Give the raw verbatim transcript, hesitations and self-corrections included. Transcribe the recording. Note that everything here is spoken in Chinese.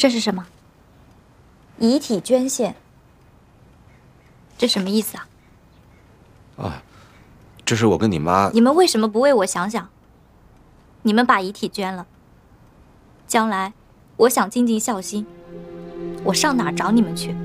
这是什么？遗体捐献。这什么意思啊？ 啊，这是我跟你妈。 你们为什么不为我想想？你们把遗体捐了，将来我想尽尽孝心，我上哪儿找你们去？